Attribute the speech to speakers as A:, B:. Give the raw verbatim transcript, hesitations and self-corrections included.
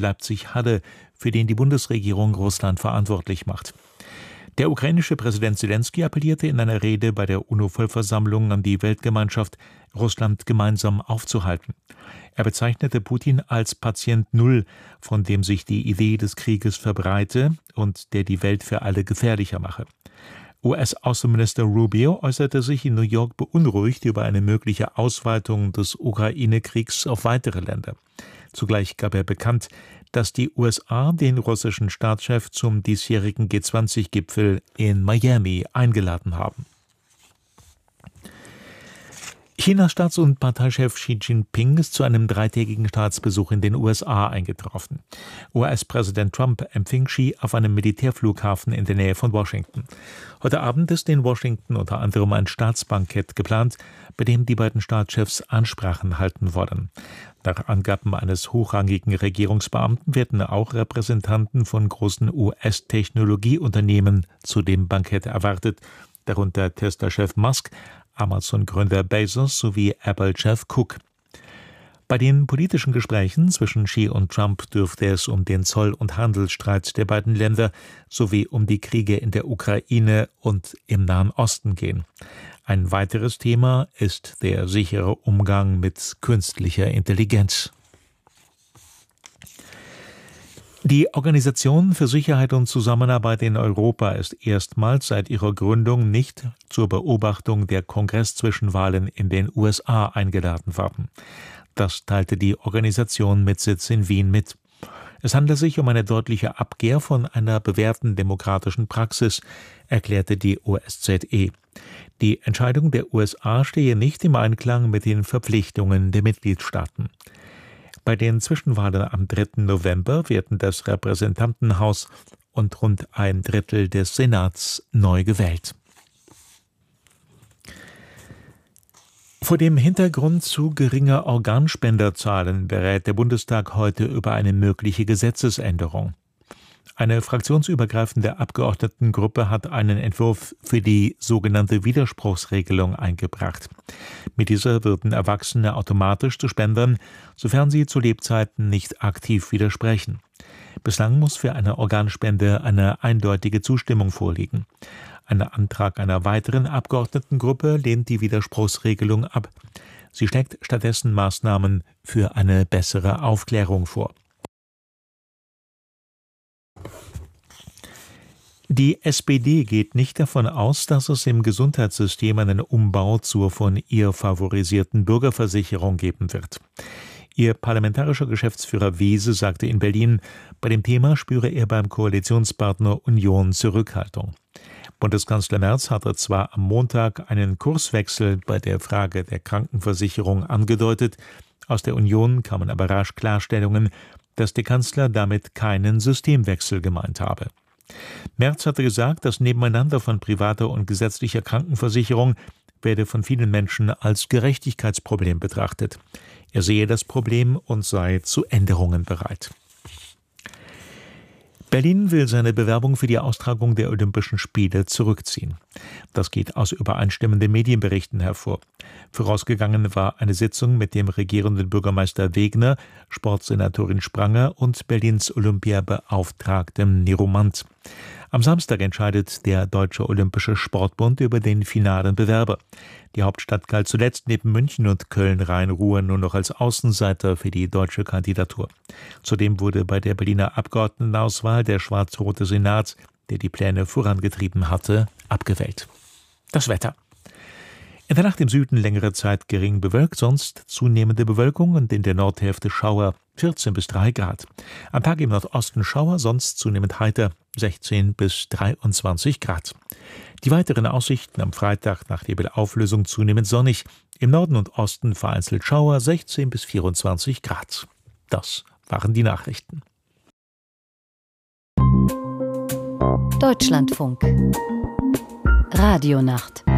A: Leipzig-Halle, für den die Bundesregierung Russland verantwortlich macht. Der ukrainische Präsident Selenskyj appellierte in einer Rede bei der UNO-Vollversammlung an die Weltgemeinschaft, Russland gemeinsam aufzuhalten. Er bezeichnete Putin als Patient Null, von dem sich die Idee des Krieges verbreite und der die Welt für alle gefährlicher mache. U S-Außenminister Rubio äußerte sich in New York beunruhigt über eine mögliche Ausweitung des Ukraine-Kriegs auf weitere Länder. Zugleich gab er bekannt, dass die U S A den russischen Staatschef zum diesjährigen G zwanzig Gipfel in Miami eingeladen haben. Chinas Staats- und Parteichef Xi Jinping ist zu einem dreitägigen Staatsbesuch in den U S A eingetroffen. U S-Präsident Trump empfing Xi auf einem Militärflughafen in der Nähe von Washington. Heute Abend ist in Washington unter anderem ein Staatsbankett geplant, bei dem die beiden Staatschefs Ansprachen halten wollen. Nach Angaben eines hochrangigen Regierungsbeamten werden auch Repräsentanten von großen U S-Technologieunternehmen zu dem Bankett erwartet, darunter Tesla-Chef Musk, Amazon-Gründer Bezos sowie Apple-Chef Cook. Bei den politischen Gesprächen zwischen Xi und Trump dürfte es um den Zoll- und Handelsstreit der beiden Länder sowie um die Kriege in der Ukraine und im Nahen Osten gehen. Ein weiteres Thema ist der sichere Umgang mit künstlicher Intelligenz. Die Organisation für Sicherheit und Zusammenarbeit in Europa ist erstmals seit ihrer Gründung nicht zur Beobachtung der Kongress-Zwischenwahlen in den U S A eingeladen worden. Das teilte die Organisation mit Sitz in Wien mit. Es handelt sich um eine deutliche Abkehr von einer bewährten demokratischen Praxis, erklärte die O S Z E. Die Entscheidung der U S A stehe nicht im Einklang mit den Verpflichtungen der Mitgliedstaaten. Bei den Zwischenwahlen am dritten November werden das Repräsentantenhaus und rund ein Drittel des Senats neu gewählt. Vor dem Hintergrund zu geringer Organspenderzahlen berät der Bundestag heute über eine mögliche Gesetzesänderung. Eine fraktionsübergreifende Abgeordnetengruppe hat einen Entwurf für die sogenannte Widerspruchsregelung eingebracht. Mit dieser würden Erwachsene automatisch zu Spendern, sofern sie zu Lebzeiten nicht aktiv widersprechen. Bislang muss für eine Organspende eine eindeutige Zustimmung vorliegen. Ein Antrag einer weiteren Abgeordnetengruppe lehnt die Widerspruchsregelung ab. Sie schlägt stattdessen Maßnahmen für eine bessere Aufklärung vor. Die S P D geht nicht davon aus, dass es im Gesundheitssystem einen Umbau zur von ihr favorisierten Bürgerversicherung geben wird. Ihr parlamentarischer Geschäftsführer Wese sagte in Berlin, bei dem Thema spüre er beim Koalitionspartner Union Zurückhaltung. Bundeskanzler Merz hatte zwar am Montag einen Kurswechsel bei der Frage der Krankenversicherung angedeutet, aus der Union kamen aber rasch Klarstellungen, dass der Kanzler damit keinen Systemwechsel gemeint habe. Merz hatte gesagt, das Nebeneinander von privater und gesetzlicher Krankenversicherung werde von vielen Menschen als Gerechtigkeitsproblem betrachtet. Er sehe das Problem und sei zu Änderungen bereit. Berlin will seine Bewerbung für die Austragung der Olympischen Spiele zurückziehen. Das geht aus übereinstimmenden Medienberichten hervor. Vorausgegangen war eine Sitzung mit dem regierenden Bürgermeister Wegner, Sportsenatorin Spranger und Berlins Olympiabeauftragtem Niromant. Am Samstag entscheidet der Deutsche Olympische Sportbund über den finalen Bewerber. Die Hauptstadt galt zuletzt neben München und Köln-Rhein-Ruhr nur noch als Außenseiter für die deutsche Kandidatur. Zudem wurde bei der Berliner Abgeordnetenauswahl der schwarz-rote Senat, der die Pläne vorangetrieben hatte, abgewählt. Das Wetter. In der Nacht im Süden längere Zeit gering bewölkt, sonst zunehmende Bewölkung und in der Nordhälfte Schauer, vierzehn bis drei Grad. Am Tag im Nordosten Schauer, sonst zunehmend heiter, sechzehn bis dreiundzwanzig Grad. Die weiteren Aussichten am Freitag nach Nebelauflösung zunehmend sonnig, im Norden und Osten vereinzelt Schauer, sechzehn bis vierundzwanzig Grad. Das waren die Nachrichten.
B: Deutschlandfunk Radionacht